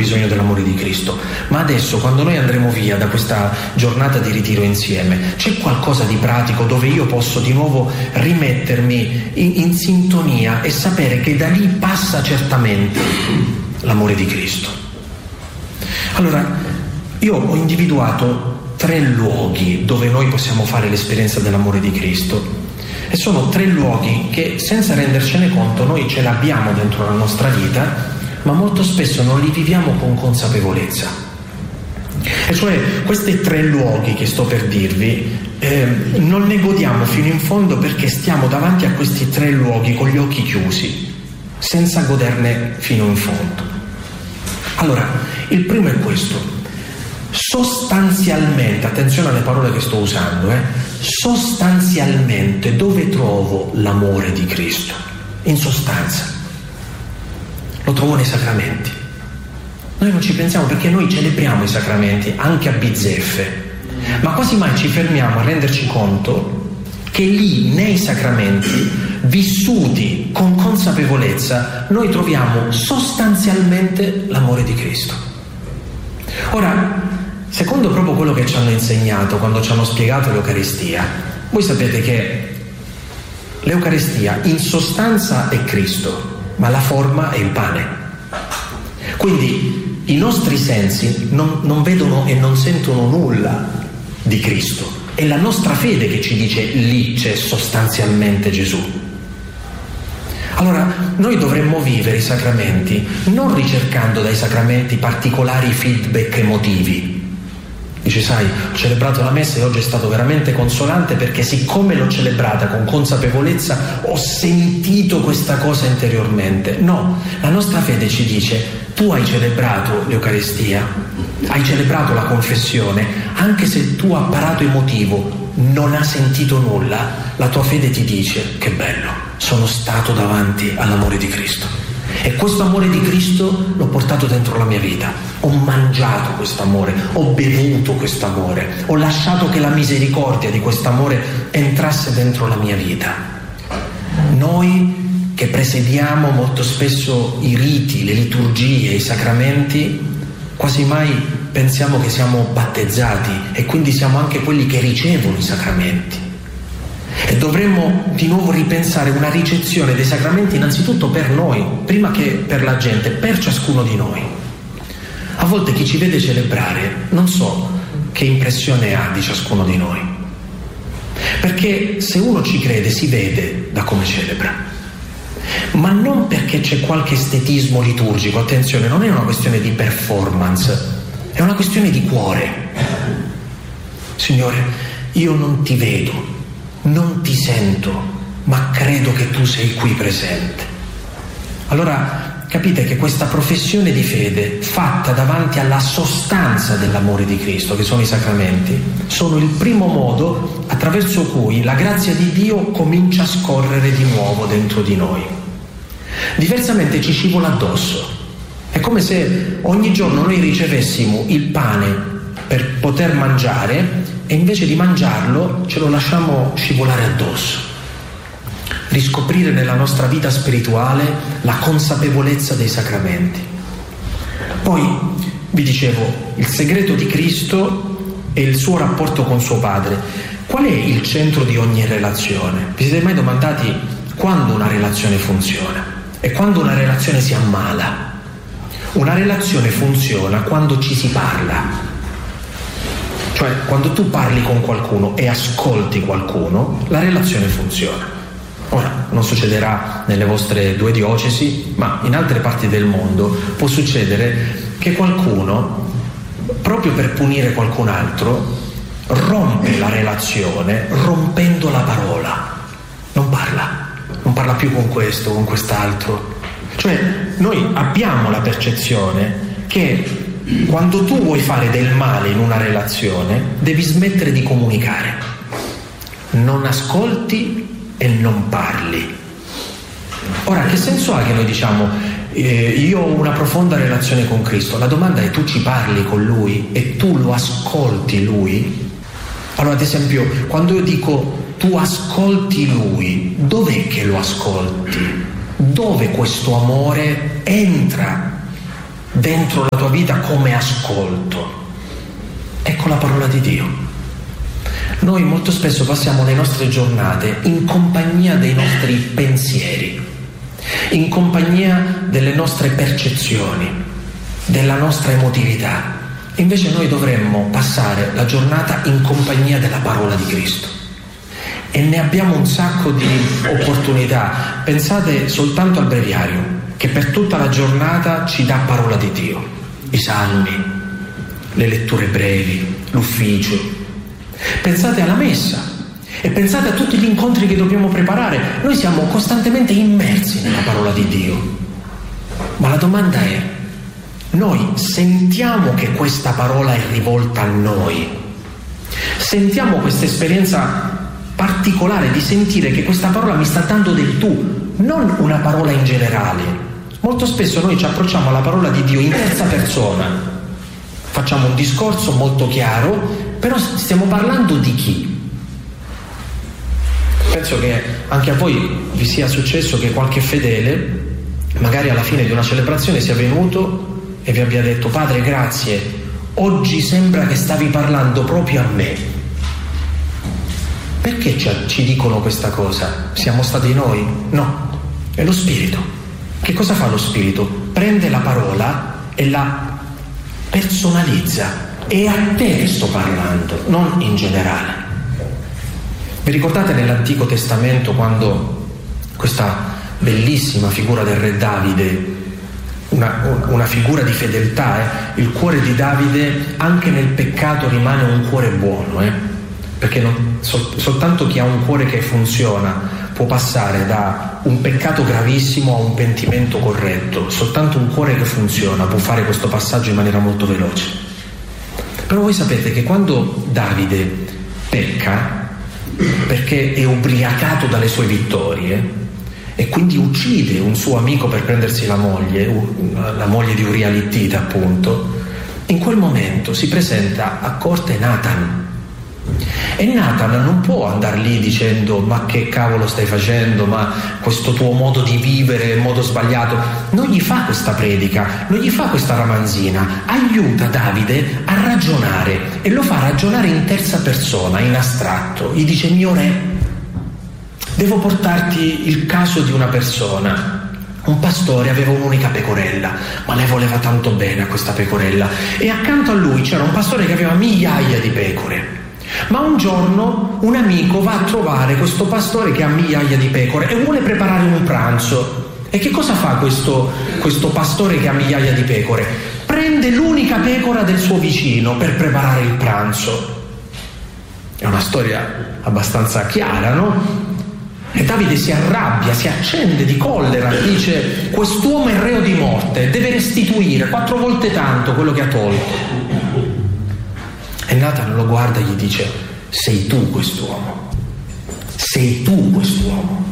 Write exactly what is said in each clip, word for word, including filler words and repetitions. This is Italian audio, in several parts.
bisogno dell'amore di Cristo, ma adesso quando noi andremo via da questa giornata di ritiro insieme, c'è qualcosa di pratico dove io posso di nuovo rimettermi in, in sintonia e sapere che da lì passa certamente l'amore di Cristo. Allora, io ho individuato tre luoghi dove noi possiamo fare l'esperienza dell'amore di Cristo. E sono tre luoghi che, senza rendercene conto, noi ce l'abbiamo dentro la nostra vita, ma molto spesso non li viviamo con consapevolezza. E cioè, questi tre luoghi che sto per dirvi, eh, non ne godiamo fino in fondo perché stiamo davanti a questi tre luoghi con gli occhi chiusi, senza goderne fino in fondo. Allora, il primo è questo. Sostanzialmente, attenzione alle parole che sto usando, eh, sostanzialmente dove trovo l'amore di Cristo? In sostanza, lo trovo nei sacramenti. Noi non ci pensiamo perché noi celebriamo i sacramenti anche a bizzeffe, ma quasi mai ci fermiamo a renderci conto che lì, nei sacramenti, vissuti con consapevolezza, noi troviamo sostanzialmente l'amore di Cristo. Ora, secondo proprio quello che ci hanno insegnato quando ci hanno spiegato l'Eucaristia, voi sapete che l'Eucaristia in sostanza è Cristo, ma la forma è il pane. Quindi i nostri sensi non, non vedono e non sentono nulla di Cristo, è la nostra fede che ci dice lì c'è sostanzialmente Gesù. Allora, noi dovremmo vivere i sacramenti non ricercando dai sacramenti particolari feedback emotivi. Dice, sai, ho celebrato la messa e oggi è stato veramente consolante perché siccome l'ho celebrata con consapevolezza ho sentito questa cosa interiormente. No, la nostra fede ci dice, tu hai celebrato l'Eucaristia, hai celebrato la confessione, anche se il tuo apparato emotivo non ha sentito nulla, la tua fede ti dice, che bello, sono stato davanti all'amore di Cristo. E questo amore di Cristo l'ho portato dentro la mia vita, ho mangiato questo amore, ho bevuto questo amore, ho lasciato che la misericordia di questo amore entrasse dentro la mia vita. Noi che presediamo molto spesso i riti, le liturgie, i sacramenti, quasi mai pensiamo che siamo battezzati e quindi siamo anche quelli che ricevono i sacramenti. E dovremmo di nuovo ripensare una ricezione dei sacramenti innanzitutto per noi, prima che per la gente, per ciascuno di noi. A volte chi ci vede celebrare non so che impressione ha di ciascuno di noi, perché se uno ci crede si vede da come celebra, ma non perché c'è qualche estetismo liturgico. Attenzione, non è una questione di performance, è una questione di cuore. Signore, io non ti vedo, non ti sento, ma credo che tu sei qui presente. Allora capite che questa professione di fede fatta davanti alla sostanza dell'amore di Cristo, che sono i sacramenti, sono il primo modo attraverso cui la grazia di Dio comincia a scorrere di nuovo dentro di noi. Diversamente ci scivola addosso. È come se ogni giorno noi ricevessimo il pane per poter mangiare e invece di mangiarlo ce lo lasciamo scivolare addosso. Riscoprire nella nostra vita spirituale la consapevolezza dei sacramenti. Poi vi dicevo, il segreto di Cristo è il suo rapporto con suo Padre. Qual è il centro di ogni relazione? Vi siete mai domandati quando una relazione funziona e quando una relazione si ammala? Una relazione funziona quando ci si parla. Cioè, quando tu parli con qualcuno e ascolti qualcuno, la relazione funziona. Ora, non succederà nelle vostre due diocesi, ma in altre parti del mondo può succedere che qualcuno, proprio per punire qualcun altro, rompe la relazione rompendo la parola. Non parla, non parla più con questo, con quest'altro. Cioè, noi abbiamo la percezione che quando tu vuoi fare del male in una relazione, devi smettere di comunicare. Non ascolti e non parli. Ora, che senso ha che noi diciamo eh, io ho una profonda relazione con Cristo? La domanda è: tu ci parli con Lui e tu lo ascolti Lui? Allora, ad esempio, quando io dico tu ascolti Lui, dov'è che lo ascolti? Dove questo amore entra dentro la tua vita come ascolto. Ecco la parola di Dio. Noi molto spesso passiamo le nostre giornate in compagnia dei nostri pensieri, in compagnia delle nostre percezioni, della nostra emotività. Invece noi dovremmo passare la giornata in compagnia della parola di Cristo. E ne abbiamo un sacco di opportunità. Pensate soltanto al breviario, che per tutta la giornata ci dà parola di Dio. I salmi, le letture brevi, l'ufficio. Pensate alla messa e pensate a tutti gli incontri che dobbiamo preparare. Noi siamo costantemente immersi nella parola di Dio. Ma la domanda è: noi sentiamo che questa parola è rivolta a noi? Sentiamo questa esperienza particolare di sentire che questa parola mi sta dando del tu, non una parola in generale. Molto spesso noi ci approcciamo alla parola di Dio in terza persona, facciamo un discorso molto chiaro, però stiamo parlando di chi? Penso che anche a voi vi sia successo che qualche fedele magari alla fine di una celebrazione sia venuto e vi abbia detto: padre, grazie, oggi sembra che stavi parlando proprio a me. Perché ci dicono questa cosa? Siamo stati noi? No, è lo Spirito. Che cosa fa lo Spirito? Prende la parola e la personalizza. È a te che sto parlando, non in generale. Vi ricordate nell'Antico Testamento quando questa bellissima figura del re Davide, una, una figura di fedeltà, eh? Il cuore di Davide anche nel peccato rimane un cuore buono, eh? Perché non, sol, soltanto chi ha un cuore che funziona può passare da un peccato gravissimo a un pentimento corretto. Soltanto un cuore che funziona può fare questo passaggio in maniera molto veloce. Però voi sapete che quando Davide pecca, perché è ubriacato dalle sue vittorie e quindi uccide un suo amico per prendersi la moglie, la moglie di Uria l'Ittita appunto, in quel momento si presenta a corte Nathan. E Nathan non può andare lì dicendo: ma che cavolo stai facendo, ma questo tuo modo di vivere è un modo sbagliato. Non gli fa questa predica, non gli fa questa ramanzina, aiuta Davide a ragionare e lo fa ragionare in terza persona, in astratto. Gli dice: mio re, devo portarti il caso di una persona. Un pastore aveva un'unica pecorella, ma lei voleva tanto bene a questa pecorella, e accanto a lui c'era un pastore che aveva migliaia di pecore. Ma un giorno un amico va a trovare questo pastore che ha migliaia di pecore e vuole preparare un pranzo. E che cosa fa questo, questo pastore che ha migliaia di pecore? Prende l'unica pecora del suo vicino per preparare il pranzo. È una storia abbastanza chiara, no? E Davide si arrabbia, si accende di collera, dice: quest'uomo è reo di morte, deve restituire quattro volte tanto quello che ha tolto. E Nathan lo guarda e gli dice: sei tu quest'uomo, sei tu quest'uomo.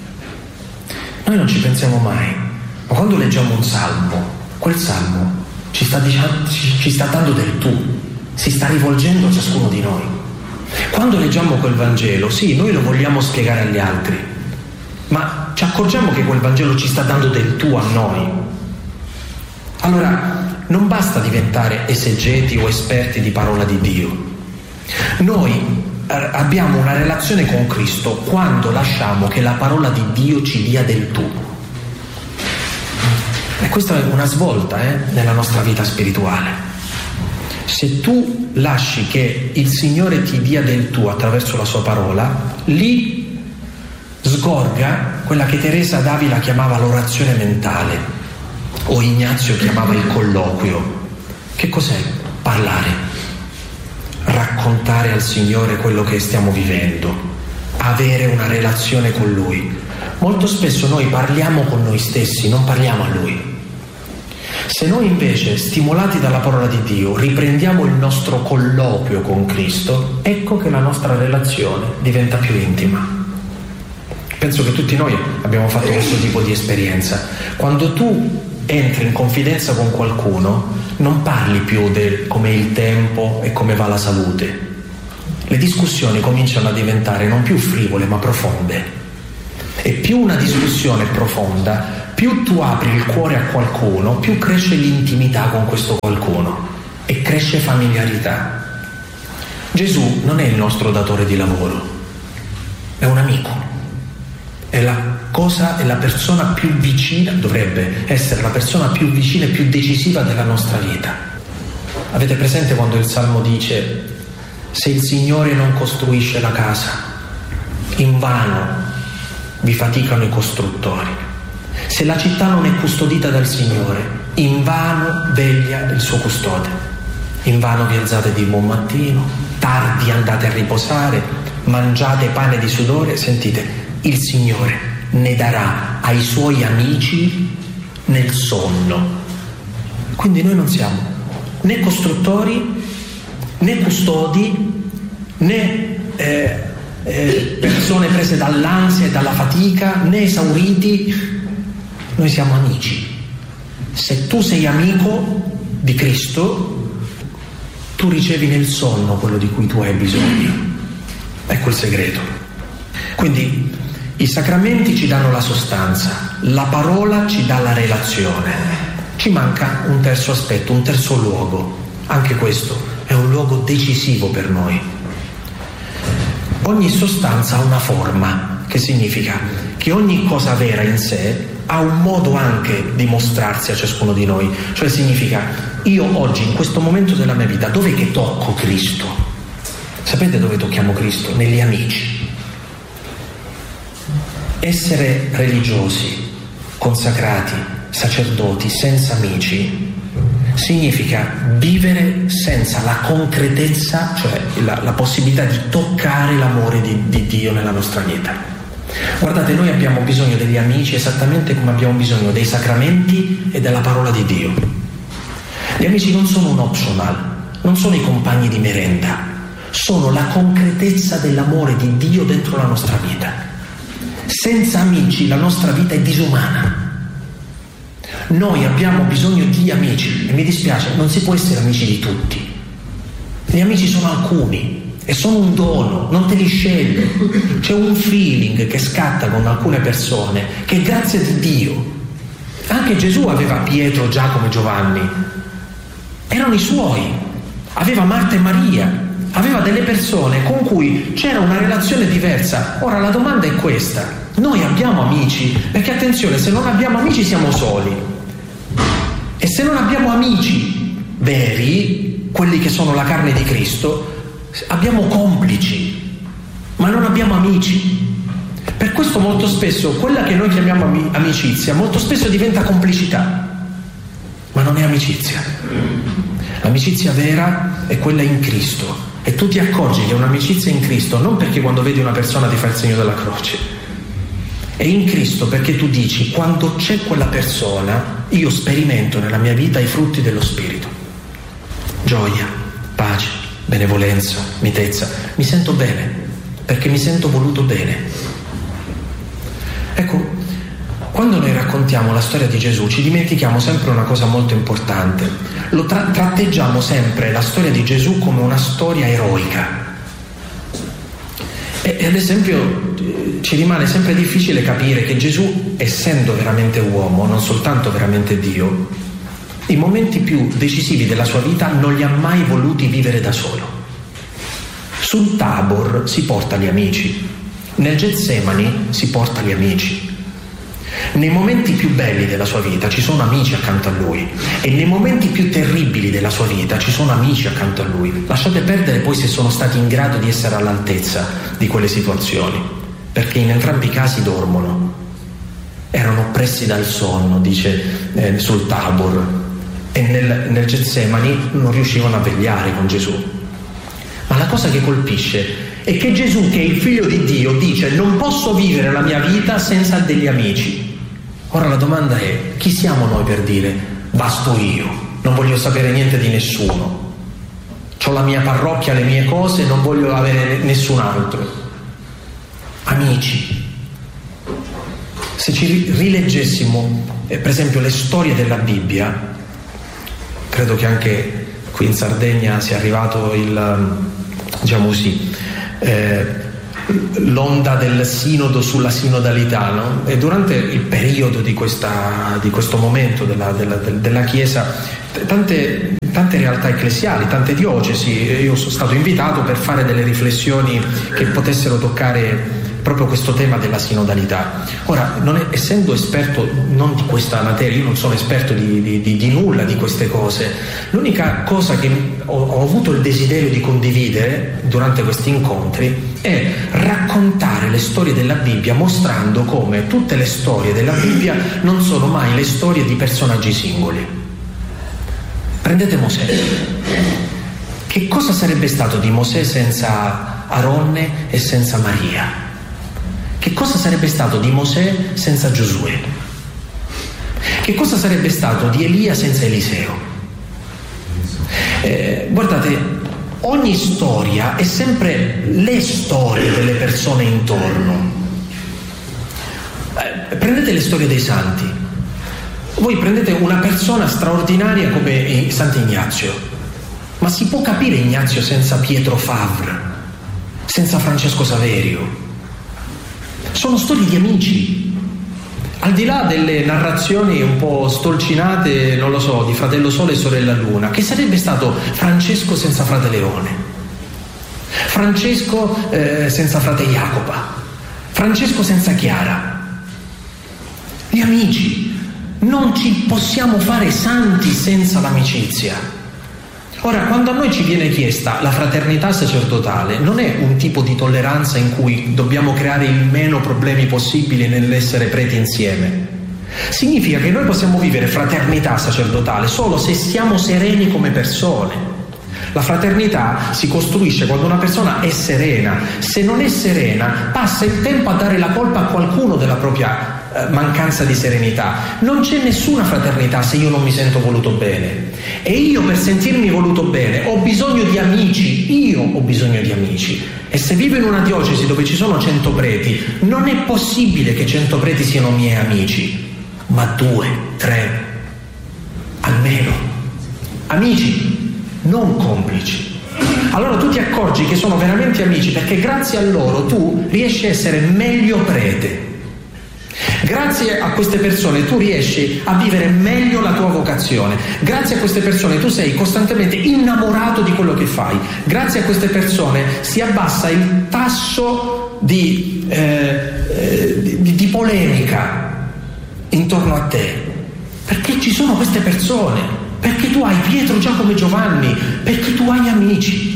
Noi non ci pensiamo mai, ma quando leggiamo un salmo, quel salmo ci sta, diciamo, ci, ci sta dando del tu, si sta rivolgendo a ciascuno di noi. Quando leggiamo quel Vangelo, sì, noi lo vogliamo spiegare agli altri, ma ci accorgiamo che quel Vangelo ci sta dando del tu a noi. Allora, non basta diventare esegeti o esperti di parola di Dio. Noi abbiamo una relazione con Cristo quando lasciamo che la parola di Dio ci dia del tu. E questa è una svolta eh, nella nostra vita spirituale. Se tu lasci che il Signore ti dia del tu attraverso la sua parola, lì sgorga quella che Teresa d'Avila chiamava l'orazione mentale, o Ignazio chiamava il colloquio. Che cos'è? Parlare, raccontare al Signore quello che stiamo vivendo, avere una relazione con Lui. Molto spesso noi parliamo con noi stessi, non parliamo a Lui. Se noi invece, stimolati dalla parola di Dio, riprendiamo il nostro colloquio con Cristo, ecco che la nostra relazione diventa più intima. Penso che tutti noi abbiamo fatto questo tipo di esperienza. Quando tu entri in confidenza con qualcuno, non parli più del come il tempo e come va la salute. Le discussioni cominciano a diventare non più frivole ma profonde. E più una discussione è profonda, più tu apri il cuore a qualcuno, più cresce l'intimità con questo qualcuno e cresce familiarità. Gesù non è il nostro datore di lavoro, è un amico, è la cosa, è la persona più vicina, dovrebbe essere la persona più vicina e più decisiva della nostra vita. Avete presente quando il Salmo dice: se il Signore non costruisce la casa, invano vi faticano i costruttori. Se la città non è custodita dal Signore, invano veglia il suo custode. Invano vi alzate di buon mattino, tardi andate a riposare, mangiate pane di sudore. Sentite, il Signore ne darà ai suoi amici nel sonno. Quindi noi non siamo né costruttori, né custodi, né eh, eh, persone prese dall'ansia e dalla fatica, né esauriti. Noi siamo amici. Se tu sei amico di Cristo, tu ricevi nel sonno quello di cui tu hai bisogno. Ecco il segreto. Quindi i sacramenti ci danno la sostanza, la parola ci dà la relazione. Ci manca un terzo aspetto, un terzo luogo. Anche questo è un luogo decisivo per noi. Ogni sostanza ha una forma, che significa che ogni cosa vera in sé ha un modo anche di mostrarsi a ciascuno di noi. Cioè significa, io oggi in questo momento della mia vita dov'è che tocco Cristo? Sapete dove tocchiamo Cristo? Negli amici. Essere religiosi, consacrati, sacerdoti senza amici significa vivere senza la concretezza, cioè la, la possibilità di toccare l'amore di, di Dio nella nostra vita. Guardate, noi abbiamo bisogno degli amici esattamente come abbiamo bisogno dei sacramenti e della parola di Dio. Gli amici non sono un optional, non sono i compagni di merenda, sono la concretezza dell'amore di Dio dentro la nostra vita. Senza amici la nostra vita è disumana. Noi abbiamo bisogno di amici e mi dispiace, non si può essere amici di tutti. Gli amici sono alcuni e sono un dono, non te li scegli. C'è un feeling che scatta con alcune persone che è grazia di Dio. Anche Gesù aveva Pietro, Giacomo e Giovanni, erano i suoi, aveva Marta e Maria, aveva delle persone con cui c'era una relazione diversa. Ora la domanda è questa: noi abbiamo amici? Perché attenzione, se non abbiamo amici siamo soli, e se non abbiamo amici veri, quelli che sono la carne di Cristo, abbiamo complici, ma non abbiamo amici. Per questo molto spesso quella che noi chiamiamo am- amicizia molto spesso diventa complicità, ma non è amicizia. L'amicizia vera è quella in Cristo, e tu ti accorgi che è un'amicizia in Cristo non perché quando vedi una persona ti fa il segno della croce, è in Cristo perché tu dici: quando c'è quella persona io sperimento nella mia vita i frutti dello Spirito, gioia, pace, benevolenza, mitezza, mi sento bene perché mi sento voluto bene. Ecco, quando noi raccontiamo la storia di Gesù ci dimentichiamo sempre una cosa molto importante: lo tra- tratteggiamo sempre la storia di Gesù come una storia eroica. E ad esempio ci rimane sempre difficile capire che Gesù, essendo veramente uomo, non soltanto veramente Dio, i momenti più decisivi della sua vita non li ha mai voluti vivere da solo. Sul Tabor si porta gli amici, nel Getsemani si porta gli amici. Nei momenti più belli della sua vita ci sono amici accanto a lui, e nei momenti più terribili della sua vita ci sono amici accanto a lui. Lasciate perdere poi se sono stati in grado di essere all'altezza di quelle situazioni, perché in entrambi i casi dormono, erano oppressi dal sonno, dice eh, sul Tabor, e nel, nel Getsemani non riuscivano a vegliare con Gesù. Ma la cosa che colpisce è che Gesù, che è il figlio di Dio, dice: non posso vivere la mia vita senza degli amici. Ora la domanda è: chi siamo noi per dire basto io, non voglio sapere niente di nessuno, c'ho la mia parrocchia, le mie cose, non voglio avere nessun altro? Amici. Se ci rileggessimo eh, per esempio le storie della Bibbia, credo che anche qui in Sardegna sia arrivato il, diciamo così, eh, l'onda del sinodo sulla sinodalità, no? E durante il periodo di, questa, di questo momento della, della, della Chiesa, tante, tante realtà ecclesiali, tante diocesi, io sono stato invitato per fare delle riflessioni che potessero toccare proprio questo tema della sinodalità. Ora, non è, essendo esperto non di questa materia, io non sono esperto di, di, di, di nulla di queste cose, l'unica cosa che ho, ho avuto il desiderio di condividere durante questi incontri è raccontare le storie della Bibbia, mostrando come tutte le storie della Bibbia non sono mai le storie di personaggi singoli. Prendete Mosè. Che cosa sarebbe stato di Mosè senza Aronne e senza Maria? Che cosa sarebbe stato di Mosè senza Giosuè? Che cosa sarebbe stato di Elia senza Eliseo? Eh, guardate, ogni storia è sempre le storie delle persone intorno. Eh, prendete le storie dei santi. Voi prendete una persona straordinaria come Sant'Ignazio, ma si può capire Ignazio senza Pietro Favre, senza Francesco Saverio? Sono storie di amici, al di là delle narrazioni un po' stolcinate, non lo so, di Fratello Sole e Sorella Luna. Che sarebbe stato Francesco senza frate Leone, Francesco eh, senza frate Jacopa, Francesco senza Chiara? Gli amici. Non ci possiamo fare santi senza l'amicizia. Ora, quando a noi ci viene chiesta la fraternità sacerdotale, non è un tipo di tolleranza in cui dobbiamo creare il meno problemi possibili nell'essere preti insieme. Significa che noi possiamo vivere fraternità sacerdotale solo se siamo sereni come persone. La fraternità si costruisce quando una persona è serena. Se non è serena, passa il tempo a dare la colpa a qualcuno della propria mancanza di serenità. Non c'è nessuna fraternità se io non mi sento voluto bene, e io per sentirmi voluto bene ho bisogno di amici, io ho bisogno di amici. E se vivo in una diocesi dove ci sono cento preti, non è possibile che cento preti siano miei amici, ma due, tre, almeno amici, non complici. Allora tu ti accorgi che sono veramente amici perché grazie a loro tu riesci a essere meglio prete. Grazie a queste persone tu riesci a vivere meglio la tua vocazione. Grazie a queste persone tu sei costantemente innamorato di quello che fai. Grazie a queste persone si abbassa il tasso di, eh, di, di polemica intorno a te, perché ci sono queste persone, perché tu hai Pietro, Giacomo e Giovanni, perché tu hai amici.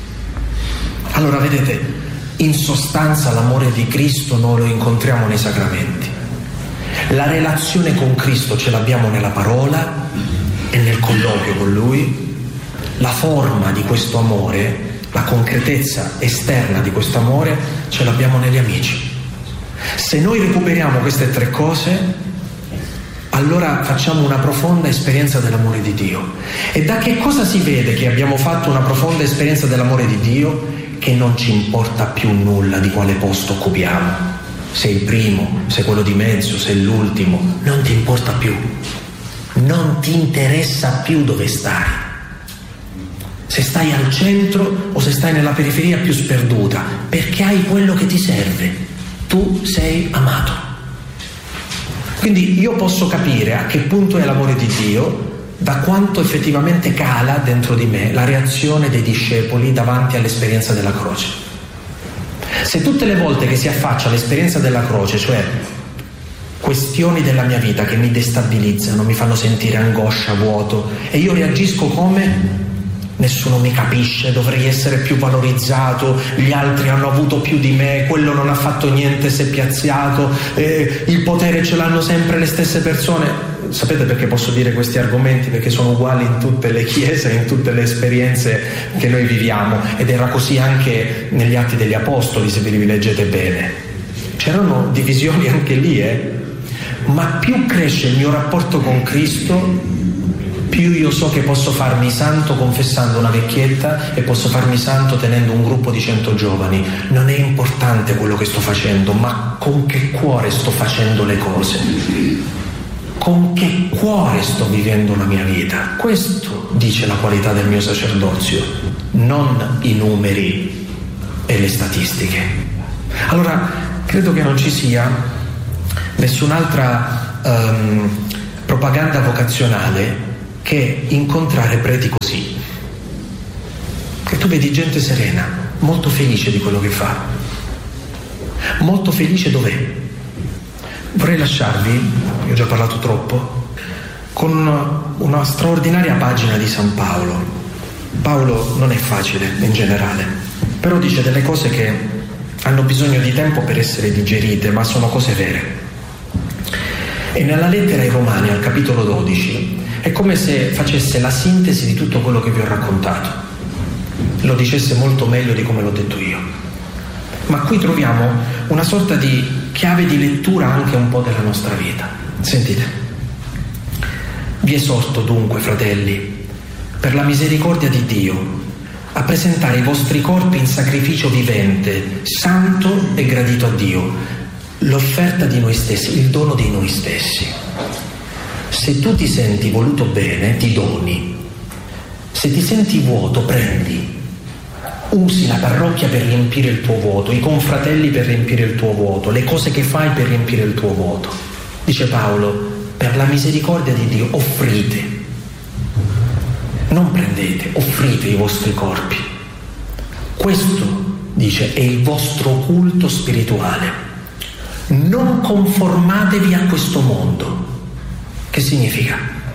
Allora vedete, in sostanza l'amore di Cristo noi lo incontriamo nei sacramenti. La relazione con Cristo ce l'abbiamo nella parola e nel colloquio con Lui. La forma di questo amore, la concretezza esterna di questo amore ce l'abbiamo negli amici. Se noi recuperiamo queste tre cose, allora facciamo una profonda esperienza dell'amore di Dio. E da che cosa si vede che abbiamo fatto una profonda esperienza dell'amore di Dio? Che non ci importa più nulla di quale posto occupiamo. Se il primo, se quello di mezzo, se l'ultimo, non ti importa più. Non ti interessa più dove stai. Se stai al centro o se stai nella periferia più sperduta, perché hai quello che ti serve. Tu sei amato. Quindi io posso capire a che punto è l'amore di Dio da quanto effettivamente cala dentro di me la reazione dei discepoli davanti all'esperienza della croce. Se tutte le volte che si affaccia l'esperienza della croce, cioè questioni della mia vita che mi destabilizzano, mi fanno sentire angoscia, vuoto, e io reagisco come nessuno mi capisce, dovrei essere più valorizzato, gli altri hanno avuto più di me, quello non ha fatto niente, si è piazzato, eh, il potere ce l'hanno sempre le stesse persone. Sapete perché posso dire questi argomenti? Perché sono uguali in tutte le chiese, in tutte le esperienze che noi viviamo, ed era così anche negli Atti degli Apostoli, se vi rileggete bene. C'erano divisioni anche lì, eh? Ma più cresce il mio rapporto con Cristo, più io so che posso farmi santo confessando una vecchietta e posso farmi santo tenendo un gruppo di cento giovani. Non è importante quello che sto facendo, ma con che cuore sto facendo le cose, con che cuore sto vivendo la mia vita. Questo dice la qualità del mio sacerdozio, non i numeri e le statistiche. Allora, credo che non ci sia nessun'altra um, propaganda vocazionale che incontrare preti così. Che tu vedi gente serena, molto felice di quello che fa, molto felice dov'è. Vorrei lasciarvi, io ho già parlato troppo, con una straordinaria pagina di San Paolo. Paolo non è facile in generale, però dice delle cose che hanno bisogno di tempo per essere digerite, ma sono cose vere. E nella lettera ai Romani, al capitolo dodici, è come se facesse la sintesi di tutto quello che vi ho raccontato. Lo dicesse molto meglio di come l'ho detto io. Ma qui troviamo una sorta di chiave di lettura anche un po' della nostra vita. Sentite. Vi esorto dunque, fratelli, per la misericordia di Dio, a presentare i vostri corpi in sacrificio vivente, santo e gradito a Dio, l'offerta di noi stessi, il dono di noi stessi. Se tu ti senti voluto bene, ti doni. Se ti senti vuoto, prendi. Usi la parrocchia per riempire il tuo vuoto, i confratelli per riempire il tuo vuoto, le cose che fai per riempire il tuo vuoto. Dice Paolo, per la misericordia di Dio, offrite. Non prendete, offrite i vostri corpi. Questo, dice, è il vostro culto spirituale. Non conformatevi a questo mondo. Che significa?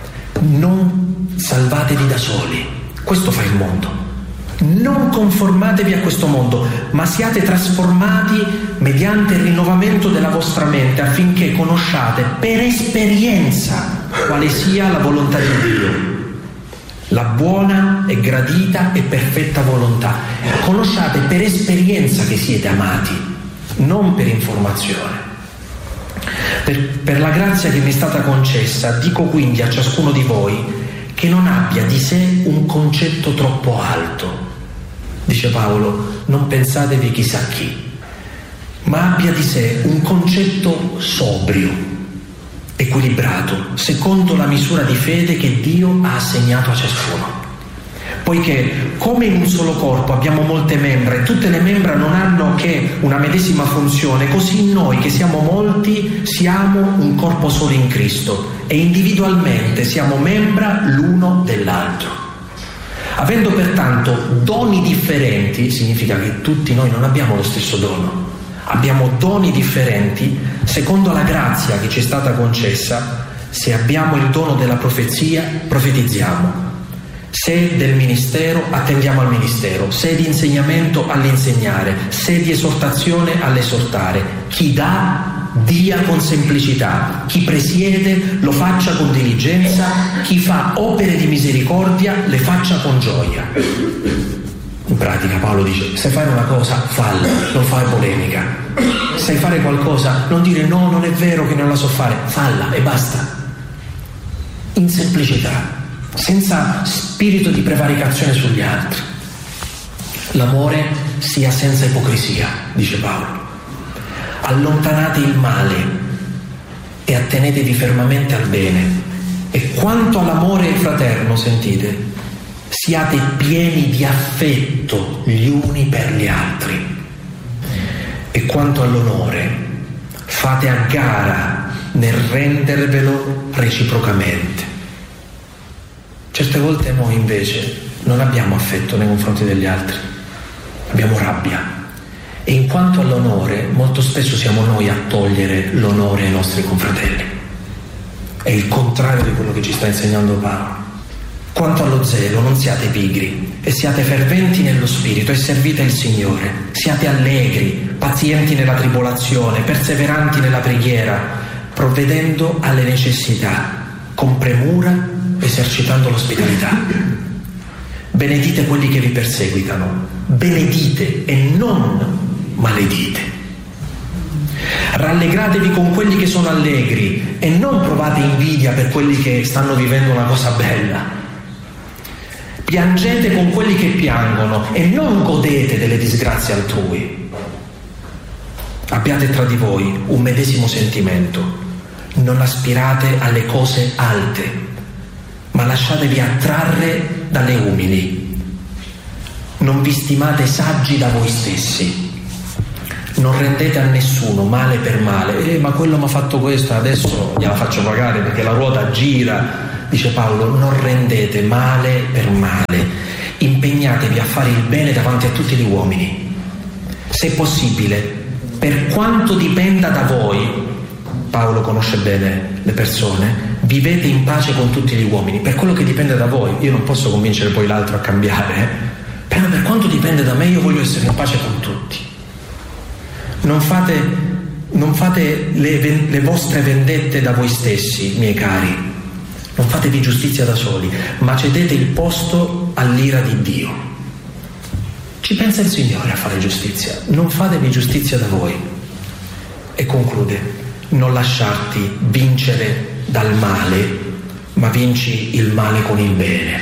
Non salvatevi da soli. Questo fa il mondo. Non conformatevi a questo mondo, ma siate trasformati mediante il rinnovamento della vostra mente, affinché conosciate per esperienza quale sia la volontà di Dio, la buona e gradita e perfetta volontà. Conosciate per esperienza che siete amati, non per informazione. Per, per la grazia che mi è stata concessa, dico quindi a ciascuno di voi che non abbia di sé un concetto troppo alto. Dice Paolo, non pensatevi chissà chi, ma abbia di sé un concetto sobrio, equilibrato, secondo la misura di fede che Dio ha assegnato a ciascuno. Poiché come in un solo corpo abbiamo molte membra e tutte le membra non hanno che una medesima funzione, così noi che siamo molti siamo un corpo solo in Cristo e individualmente siamo membra l'uno dell'altro. Avendo pertanto doni differenti, significa che tutti noi non abbiamo lo stesso dono, abbiamo doni differenti secondo la grazia che ci è stata concessa. Se abbiamo il dono della profezia, profetizziamo. Se del ministero, attendiamo al ministero. Se di insegnamento, all'insegnare. Se di esortazione, all'esortare. Chi dà, dia con semplicità. Chi presiede, lo faccia con diligenza. Chi fa opere di misericordia, le faccia con gioia. In pratica Paolo dice, se fai una cosa, falla, non fai polemica. Sai fare qualcosa, non dire no, non è vero che non la so fare, falla e basta. In semplicità, senza spirito di prevaricazione sugli altri. L'amore sia senza ipocrisia, dice Paolo. Allontanate il male e attenetevi fermamente al bene. E quanto all'amore fraterno, sentite, siate pieni di affetto gli uni per gli altri. E quanto all'onore, fate a gara nel rendervelo reciprocamente. Certe volte noi invece non abbiamo affetto nei confronti degli altri, abbiamo rabbia. E in quanto all'onore, molto spesso siamo noi a togliere l'onore ai nostri confratelli. È il contrario di quello che ci sta insegnando Paolo. Quanto allo zelo, non siate pigri e siate ferventi nello spirito e servite il Signore. Siate allegri, pazienti nella tribolazione, perseveranti nella preghiera, provvedendo alle necessità, con premura, esercitando l'ospitalità. Benedite quelli che vi perseguitano, benedite e non maledite. Rallegratevi con quelli che sono allegri e non provate invidia per quelli che stanno vivendo una cosa bella. Piangete con quelli che piangono e non godete delle disgrazie altrui. Abbiate tra di voi un medesimo sentimento. Non aspirate alle cose alte, ma lasciatevi attrarre dalle umili. Non vi stimate saggi da voi stessi. Non rendete a nessuno male per male. Eh, ma quello mi ha fatto questo, adesso gliela faccio pagare perché la ruota gira. Dice Paolo, non rendete male per male. Impegnatevi a fare il bene davanti a tutti gli uomini. Se possibile, per quanto dipenda da voi, Paolo conosce bene le persone, vivete in pace con tutti gli uomini. Per quello che dipende da voi, io non posso convincere poi l'altro a cambiare, eh? Però per quanto dipende da me, io voglio essere in pace con tutti. Non fate, non fate le, le vostre vendette da voi stessi, miei cari. Non fatevi giustizia da soli, ma cedete il posto all'ira di Dio. Ci pensa il Signore a fare giustizia. Non fatevi giustizia da voi. E conclude: non lasciarti vincere dal male, ma vinci il male con il bene.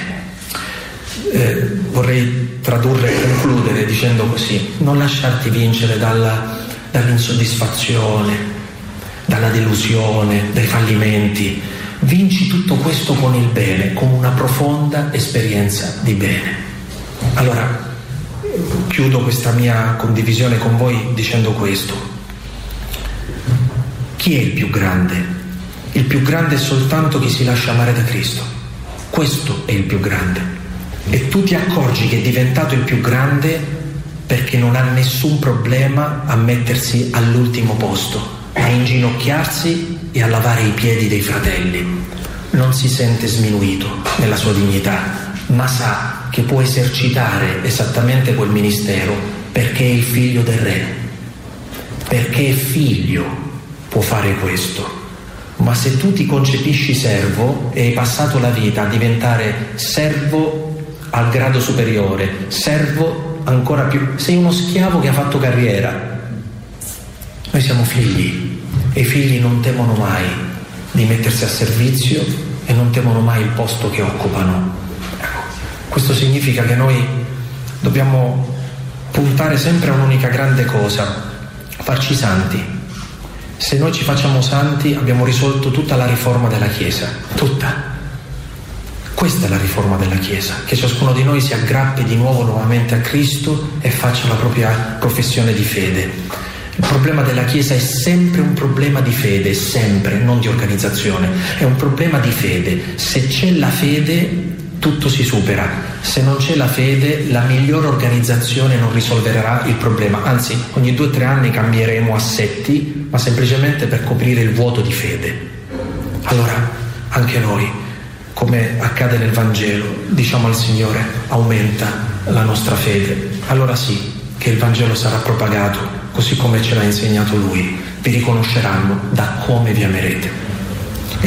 Eh, vorrei tradurre e concludere dicendo così: non lasciarti vincere dalla dall'insoddisfazione, dalla delusione, dai fallimenti. Vinci tutto questo con il bene, con una profonda esperienza di bene. Allora, chiudo questa mia condivisione con voi dicendo questo: chi è il più grande? Il più grande è soltanto chi si lascia amare da Cristo. Questo è il più grande. E tu ti accorgi che è diventato il più grande perché non ha nessun problema a mettersi all'ultimo posto, a inginocchiarsi e a lavare i piedi dei fratelli. Non si sente sminuito nella sua dignità, ma sa che può esercitare esattamente quel ministero perché è il figlio del re. Perché è figlio può fare questo. Ma se tu ti concepisci servo e hai passato la vita a diventare servo al grado superiore, servo ancora più, sei uno schiavo che ha fatto carriera. Noi siamo figli e i figli non temono mai di mettersi a servizio e non temono mai il posto che occupano. Ecco, questo significa che noi dobbiamo puntare sempre a un'unica grande cosa: farci santi. Se noi ci facciamo santi abbiamo risolto tutta la riforma della Chiesa, tutta. Questa è la riforma della Chiesa, che ciascuno di noi si aggrappi di nuovo nuovamente a Cristo e faccia la propria professione di fede. Il problema della Chiesa è sempre un problema di fede, sempre, non di organizzazione, è un problema di fede. Se c'è la fede tutto si supera, se non c'è la fede la migliore organizzazione non risolverà il problema, anzi ogni due o tre anni cambieremo assetti, ma semplicemente per coprire il vuoto di fede. Allora anche noi, come accade nel Vangelo, diciamo al Signore: aumenta la nostra fede. Allora sì che il Vangelo sarà propagato così come ce l'ha insegnato Lui. Vi riconosceranno da come vi amerete.